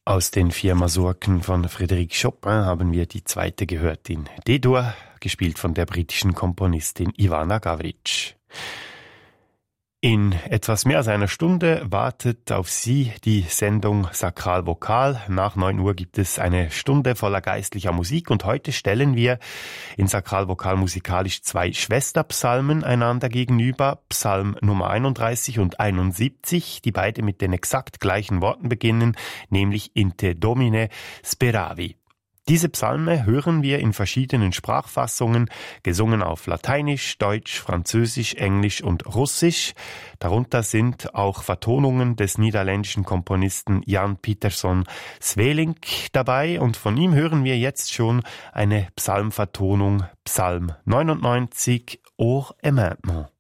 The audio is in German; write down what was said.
Aus den 4 Masurken von Frédéric Chopin haben wir die zweite gehört in D-Dur, gespielt von der britischen Komponistin Ivana Gavrić. In etwas mehr als einer Stunde wartet auf Sie die Sendung Sakral Vokal. Nach 9 Uhr gibt es eine Stunde voller geistlicher Musik und heute stellen wir in Sakral Vokal musikalisch 2 Schwesterpsalmen einander gegenüber. Psalm Nummer 31 und 71, die beide mit den exakt gleichen Worten beginnen, nämlich In te Domine speravi. Diese Psalme hören wir in verschiedenen Sprachfassungen, gesungen auf Lateinisch, Deutsch, Französisch, Englisch und Russisch. Darunter sind auch Vertonungen des niederländischen Komponisten Jan Pieterszoon Sweelinck dabei und von ihm hören wir jetzt schon eine Psalmvertonung, Psalm 99, Or et maintenant.